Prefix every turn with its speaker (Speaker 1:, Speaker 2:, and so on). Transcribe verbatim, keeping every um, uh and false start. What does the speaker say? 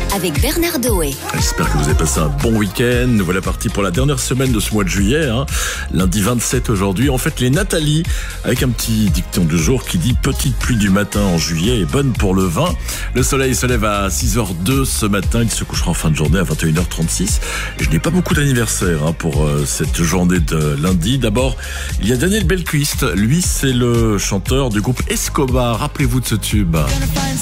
Speaker 1: avec Bernard Doé.
Speaker 2: J'espère que vous avez passé un bon week-end. Nous voilà partis pour la dernière semaine de ce mois de juillet. Hein. Lundi vingt-sept aujourd'hui. On fête les Nathalie avec un petit dicton du jour qui dit « Petite pluie du matin en juillet est bonne pour le vin ». Le soleil se lève à six heures deux ce matin. Il se couchera en fin de journée à vingt et une heures trente-six. Et je n'ai pas beaucoup d'anniversaires hein, pour euh, cette journée de lundi. D'abord, il y a Daniel Belcuiste. Lui, c'est le chanteur du groupe Escobar. Rappelez-vous de ce tube.